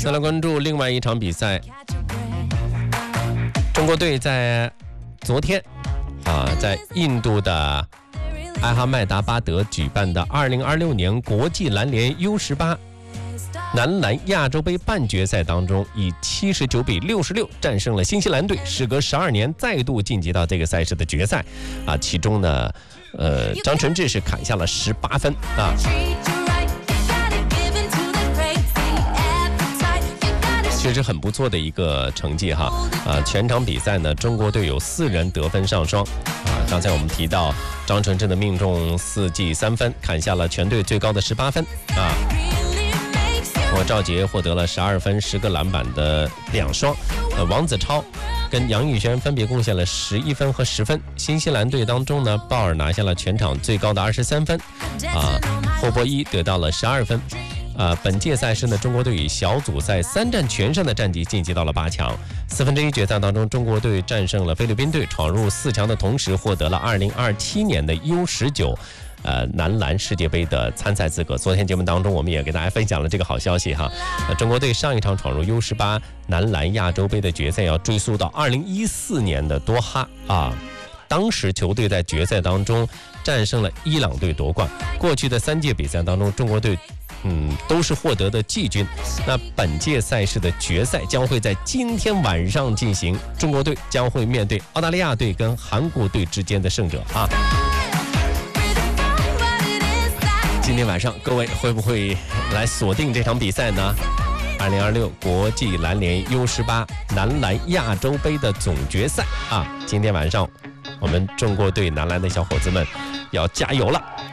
再来关注另外一场比赛，中国队在昨天在印度的艾哈迈达巴德举办的2026年国际篮联 U18 男篮亚洲杯半决赛当中，以79比66战胜了新西兰队，时隔12年再度晋级到这个赛事的决赛其中呢张纯志是砍下了18分确实很不错的一个成绩全场比赛呢，中国队有4人得分上双刚才我们提到张纯志的命中4记3分，砍下了全队最高的18分赵杰获得了12分10个篮板的2双王子超跟杨宇轩分别贡献了11分和10分。新西兰队当中呢，鲍尔拿下了全场最高的23分霍波伊得到了12分本届赛事呢，中国队以小组赛3战全胜的战绩晋级到了8强。1/4决赛当中，中国队战胜了菲律宾队，闯入4强的同时，获得了2027年的 U19男篮世界杯的参赛资格。昨天节目当中，我们也给大家分享了这个好消息中国队上一场闯入 U18 男篮亚洲杯的决赛，要追溯到2014年的多哈当时球队在决赛当中战胜了伊朗队夺冠。过去的3届比赛当中，中国队都是获得的季军。那本届赛事的决赛将会在今天晚上进行，中国队将会面对澳大利亚队跟韩国队之间的胜者今天晚上各位会不会来锁定这场比赛呢？2026国际篮联 U18 男篮亚洲杯的总决赛今天晚上我们中国队男篮的小伙子们要加油了。